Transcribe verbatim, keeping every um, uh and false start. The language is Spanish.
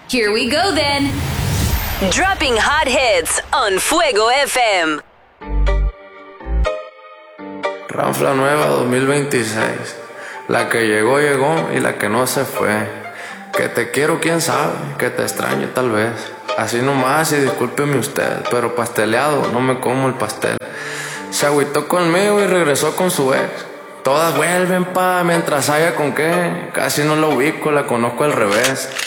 Here we go then. Dropping hot hits on Fuego F M. Ranfla nueva dos mil veintiséis. La que llegó, llegó y la que no se fue. Que te quiero, quién sabe, que te extraño tal vez. Así nomás y discúlpeme usted, pero pasteleado, no me como el pastel. Se agüitó conmigo y regresó con su ex. Todas vuelven pa, mientras haya con qué. Casi no la ubico, la conozco al revés.